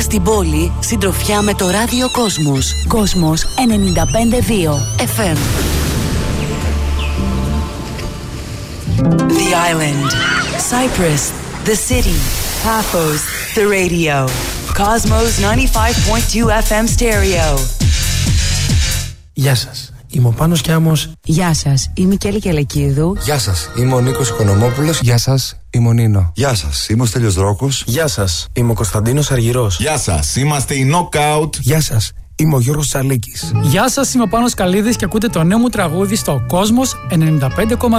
Στην πόλη, συντροφιά με το ράδιο Κόσμος. Κόσμος 95.2 FM. The Island, Cyprus, the city, Paphos, the radio. Cosmos 95.2 FM stereo. Γεια σας, είμαι ο Πάνος Κιάμος. Γεια σας, είμαι η Κέλη Κελεκίδου. Γεια σας, είμαι ο Νίκος Οικονομόπουλος. Γεια σας, είμαι ο Νίνο. Γεια σας, είμαι ο Στέλιος Δρόκος. Γεια σας, είμαι ο Κωνσταντίνος Αργυρός. Γεια σας, είμαστε οι Knockout. Γεια σας, είμαι ο Γιώργος Τσαλίκης. Γεια σας, είμαι ο Πάνος Καλίδης και ακούτε το νέο μου τραγούδι στο Κόσμος 95,2.